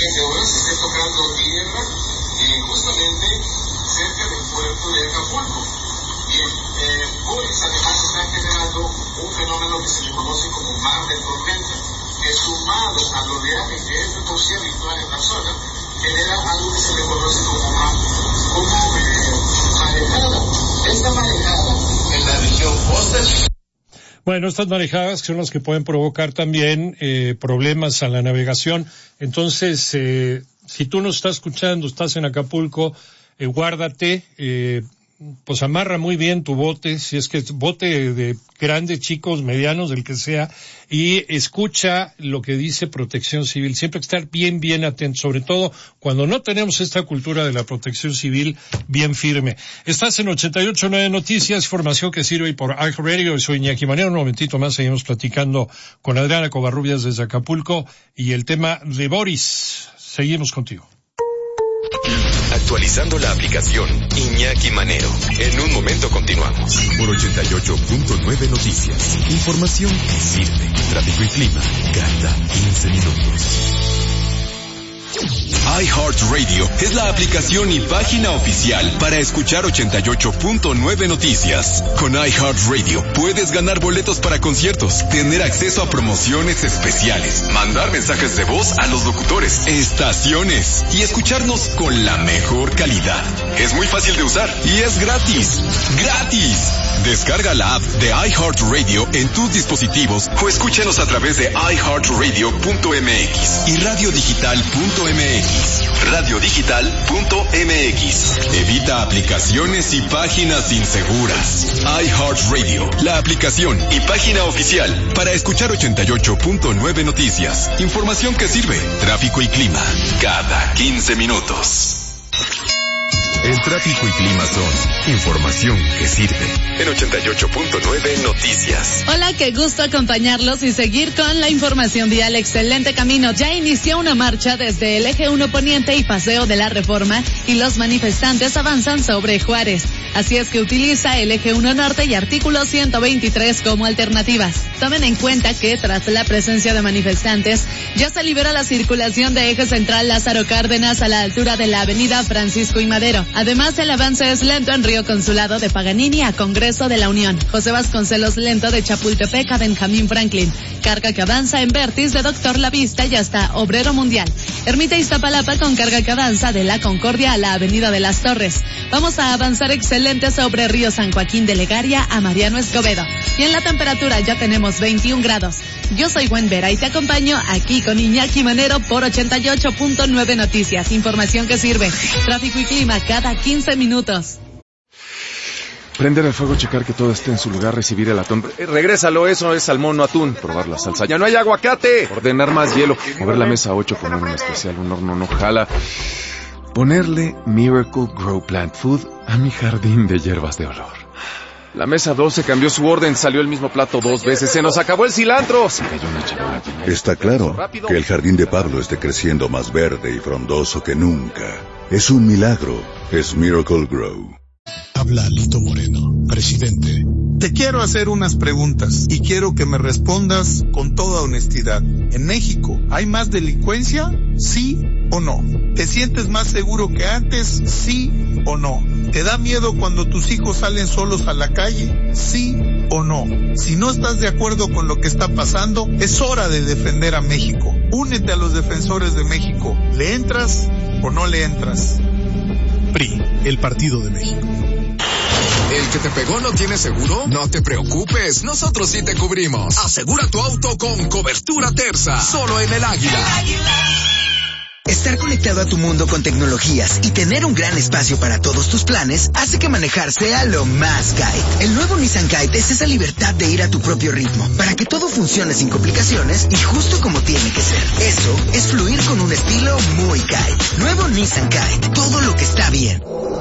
de horas esté tocando tierra justamente cerca del puerto de Acapulco. Bien, Boris además está generando un fenómeno que se le conoce como mar de tormenta, que sumado al oleaje que es de por sí habitual en la zona, genera algo que se le conoce como marejada. Esta marejada en la región costera. Bueno, estas marejadas son las que pueden provocar también problemas a la navegación. Entonces, si tú nos estás escuchando, estás en Acapulco, guárdate, pues amarra muy bien tu bote, si es que es bote de grandes, chicos, medianos, del que sea, y escucha lo que dice Protección Civil. Siempre hay que estar bien atento, sobre todo cuando no tenemos esta cultura de la Protección Civil bien firme. Estás en 88.9 Noticias, información que sirve por iHeartRadio. Soy Iñaki Manero. Un momentito más seguimos platicando con Adriana Covarrubias desde Acapulco y el tema de Boris. Seguimos contigo. Actualizando la aplicación Iñaki Manero. En un momento continuamos. Por 88.9 Noticias. Información que sirve. Tráfico y clima cada 15 minutos. iHeartRadio es la aplicación y página oficial para escuchar 88.9 Noticias. Con iHeartRadio puedes ganar boletos para conciertos, tener acceso a promociones especiales, mandar mensajes de voz a los locutores, estaciones y escucharnos con la mejor calidad. Es muy fácil de usar y es gratis. ¡Gratis! Descarga la app de iHeartRadio en tus dispositivos o escúchanos a través de iHeartRadio.mx y radiodigital.mx. Radiodigital.mx. Evita aplicaciones y páginas inseguras. iHeartRadio, la aplicación y página oficial para escuchar 88.9 Noticias. Información que sirve. Tráfico y clima cada 15 minutos. El tráfico y clima son información que sirve. En 88.9 Noticias. Hola, qué gusto acompañarlos y seguir con la información vial. Excelente camino. Ya inició una marcha desde el eje 1 Poniente y Paseo de la Reforma y los manifestantes avanzan sobre Juárez. Así es que utiliza el eje 1 Norte y artículo 123 como alternativas. Tomen en cuenta que tras la presencia de manifestantes ya se libera la circulación de eje central Lázaro Cárdenas a la altura de la avenida Francisco y Madero. Además, el avance es lento en Río Consulado de Paganini a Congreso de la Unión. José Vasconcelos lento de Chapultepec a Benjamín Franklin. Carga que avanza en Vértiz de Doctor La Vista y hasta Obrero Mundial. Ermita Iztapalapa con carga que avanza de La Concordia a la Avenida de las Torres. Vamos a avanzar excelente sobre Río San Joaquín de Legaria a Mariano Escobedo. Y en la temperatura ya tenemos 21 grados. Yo soy Gwen Vera y te acompaño aquí con Iñaki Manero por 88.9 Noticias. Información que sirve. Tráfico y clima cada 15 minutos. Prender el fuego, checar que todo esté en su lugar, recibir el atún. Regrésalo, eso es salmón, no atún. Probar la salsa. ¡Ya no hay aguacate! Ordenar más hielo. Mover la mesa 8, poner un especial, un horno no jala. Ponerle Miracle Grow Plant Food a mi jardín de hierbas de olor. La mesa 12 cambió su orden, salió el mismo plato 2 veces. ¡Se nos acabó el cilantro! Se cayó una charola. Está claro que el jardín de Pablo esté creciendo más verde y frondoso que nunca. Es un milagro. Es Miracle Grow. Habla Lito Moreno, presidente. Te quiero hacer unas preguntas y quiero que me respondas con toda honestidad. ¿En México hay más delincuencia? ¿Sí o no? ¿Te sientes más seguro que antes? ¿Sí o no? ¿Te da miedo cuando tus hijos salen solos a la calle? ¿Sí o no? Si no estás de acuerdo con lo que está pasando, es hora de defender a México. Únete a los defensores de México. ¿Le entras o no le entras? PRI, el Partido de México. ¿El que te pegó no tiene seguro? No te preocupes, nosotros sí te cubrimos. Asegura tu auto con cobertura Terza, solo en el Águila. Estar conectado a tu mundo con tecnologías y tener un gran espacio para todos tus planes hace que manejar sea lo más Kite. El nuevo Nissan Kite es esa libertad de ir a tu propio ritmo, para que todo funcione sin complicaciones y justo como tiene que ser. Eso es fluir con un estilo muy Kite. Nuevo Nissan Kite, todo lo que está bien.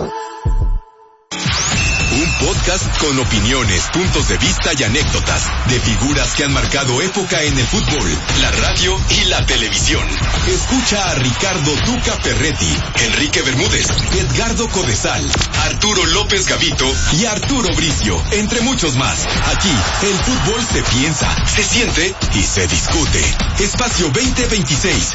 Un podcast con opiniones, puntos de vista y anécdotas de figuras que han marcado época en el fútbol, la radio y la televisión. Escucha a Ricardo Tuca Ferretti, Enrique Bermúdez, Edgardo Codesal, Arturo López Gavito y Arturo Bricio, entre muchos más. Aquí, el fútbol se piensa, se siente y se discute. Espacio 2026.